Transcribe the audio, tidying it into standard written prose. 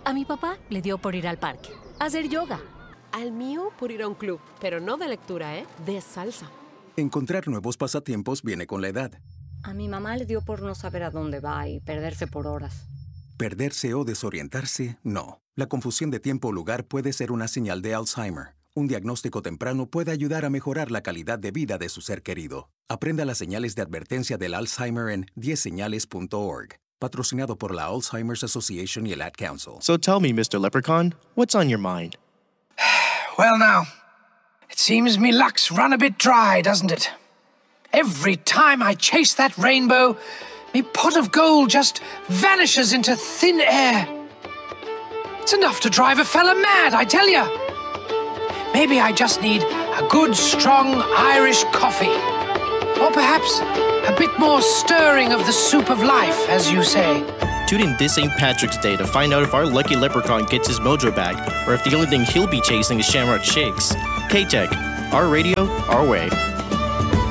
A mi papá le dio por ir al parque, a hacer yoga. Al mío por ir a un club, pero no de lectura, de salsa. Encontrar nuevos pasatiempos viene con la edad. A mi mamá le dio por no saber a dónde va y perderse por horas. Perderse o desorientarse, no. La confusión de tiempo o lugar puede ser una señal de Alzheimer. Un diagnóstico temprano puede ayudar a mejorar la calidad de vida de su ser querido. Aprenda las señales de advertencia del Alzheimer en 10señales.org. Patrocinado por la Alzheimer's Association y el Ad Council. So tell me, Mr. Leprechaun, what's on your mind? Well now, it seems me luck's run a bit dry, doesn't it? Every time I chase that rainbow, me pot of gold just vanishes into thin air. It's enough to drive a fella mad, I tell ya. Maybe I just need a good, strong Irish coffee. Or perhaps a bit more stirring of the soup of life, as you say. Tune in this St. Patrick's Day to find out if our lucky leprechaun gets his mojo back, or if the only thing he'll be chasing is Shamrock Shakes. K-Tech, our radio, our way.